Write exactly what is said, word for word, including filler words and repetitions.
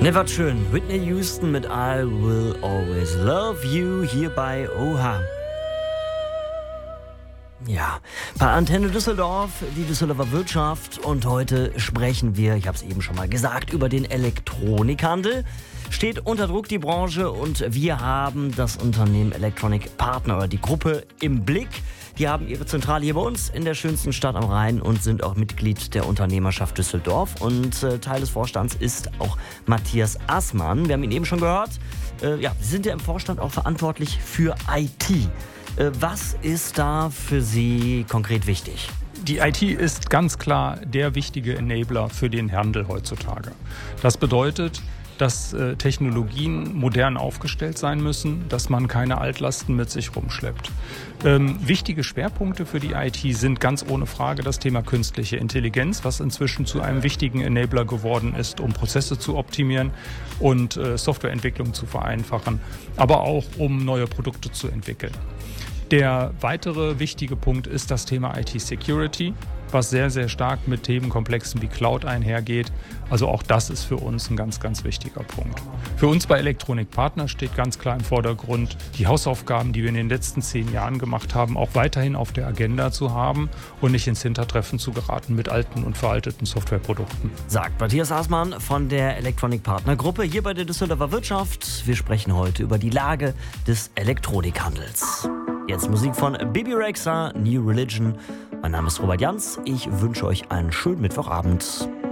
Ne, was schön. Whitney Houston mit I Will Always Love You hier bei Oha. Ja, bei Antenne Düsseldorf, die Düsseldorfer Wirtschaft, und heute sprechen wir, ich habe es eben schon mal gesagt, über den Elektronikhandel. Steht unter Druck die Branche und wir haben das Unternehmen Electronic Partner oder die Gruppe im Blick. Die haben ihre Zentrale hier bei uns in der schönsten Stadt am Rhein und sind auch Mitglied der Unternehmerschaft Düsseldorf. Und äh, Teil des Vorstands ist auch Matthias Assmann. Wir haben ihn eben schon gehört. Äh, ja, Sie sind ja im Vorstand auch verantwortlich für I T. Äh, was ist da für Sie konkret wichtig? Die I T ist ganz klar der wichtige Enabler für den Handel heutzutage. Das bedeutet, dass äh, Technologien modern aufgestellt sein müssen, dass man keine Altlasten mit sich rumschleppt. Ähm, wichtige Schwerpunkte für die I T sind ganz ohne Frage das Thema künstliche Intelligenz, was inzwischen zu einem wichtigen Enabler geworden ist, um Prozesse zu optimieren und äh, Softwareentwicklung zu vereinfachen, aber auch um neue Produkte zu entwickeln. Der weitere wichtige Punkt ist das Thema I T-Security, was sehr, sehr stark mit Themenkomplexen wie Cloud einhergeht. Also auch das ist für uns ein ganz, ganz wichtiger Punkt. Für uns bei Electronic Partner steht ganz klar im Vordergrund, die Hausaufgaben, die wir in den letzten zehn Jahren gemacht haben, auch weiterhin auf der Agenda zu haben und nicht ins Hintertreffen zu geraten mit alten und veralteten Softwareprodukten. Sagt Matthias Assmann von der Electronic Partner Gruppe hier bei der Düsseldorfer Wirtschaft. Wir sprechen heute über die Lage des Elektronikhandels. Jetzt Musik von Bibi Rexha, New Religion. Mein Name ist Robert Jans. Ich wünsche euch einen schönen Mittwochabend.